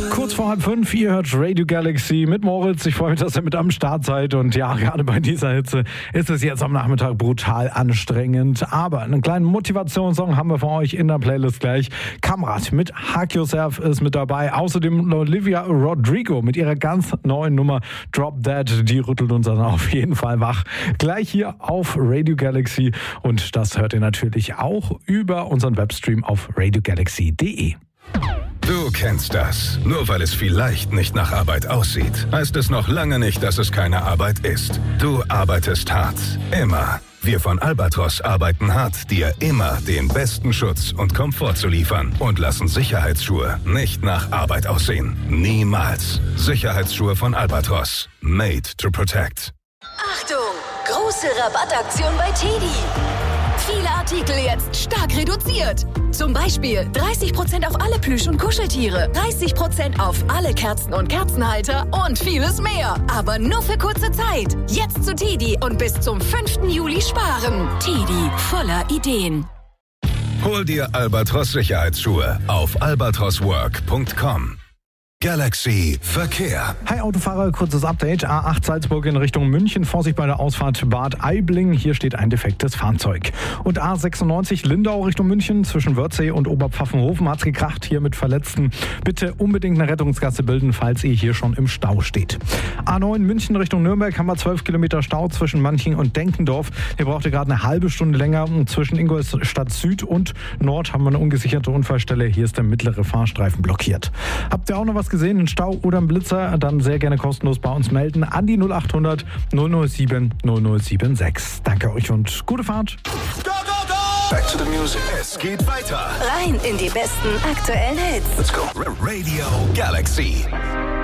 Kurz vor 4:30, ihr hört Radio Galaxy mit Moritz. Ich freue mich, dass ihr mit am Start seid. Und ja, gerade bei dieser Hitze ist es jetzt am Nachmittag brutal anstrengend. Aber einen kleinen Motivationssong haben wir für euch in der Playlist gleich. Kamrat mit Hug Yourself ist mit dabei. Außerdem Olivia Rodrigo mit ihrer ganz neuen Nummer Drop Dead. Die rüttelt uns dann auf jeden Fall wach. Gleich hier auf Radio Galaxy. Und das hört ihr natürlich auch über unseren Webstream auf radiogalaxy.de. Du kennst das. Nur weil es vielleicht nicht nach Arbeit aussieht, heißt es noch lange nicht, dass es keine Arbeit ist. Du arbeitest hart. Immer. Wir von Albatros arbeiten hart, dir immer den besten Schutz und Komfort zu liefern und lassen Sicherheitsschuhe nicht nach Arbeit aussehen. Niemals. Sicherheitsschuhe von Albatros. Made to protect. Achtung! Große Rabattaktion bei TEDi. Viele Artikel jetzt stark reduziert. Zum Beispiel 30% auf alle Plüsch- und Kuscheltiere, 30% auf alle Kerzen und Kerzenhalter und vieles mehr. Aber nur für kurze Zeit. Jetzt zu TEDi und bis zum 5. Juli sparen. TEDi, voller Ideen. Hol dir Albatros Sicherheitsschuhe auf albatroswork.com. Galaxy Verkehr. Hi Autofahrer, kurzes Update. A8 Salzburg in Richtung München. Vorsicht bei der Ausfahrt Bad Aibling. Hier steht ein defektes Fahrzeug. Und A96 Lindau Richtung München. Zwischen Wörthsee und Oberpfaffenhofen hat's gekracht. Hier mit Verletzten. Bitte unbedingt eine Rettungsgasse bilden, falls ihr hier schon im Stau steht. A9 München Richtung Nürnberg haben wir 12 Kilometer Stau zwischen Manching und Denkendorf. Hier braucht ihr gerade eine halbe Stunde länger. Zwischen Ingolstadt Süd und Nord haben wir eine ungesicherte Unfallstelle. Hier ist der mittlere Fahrstreifen blockiert. Habt ihr auch noch was gesehen, einen Stau oder einen Blitzer, dann sehr gerne kostenlos bei uns melden an die 0800 007 0076. Danke euch und gute Fahrt. Go, go, go! Back to the music. Es geht weiter. Rein in die besten aktuellen Hits. Let's go. Radio Galaxy.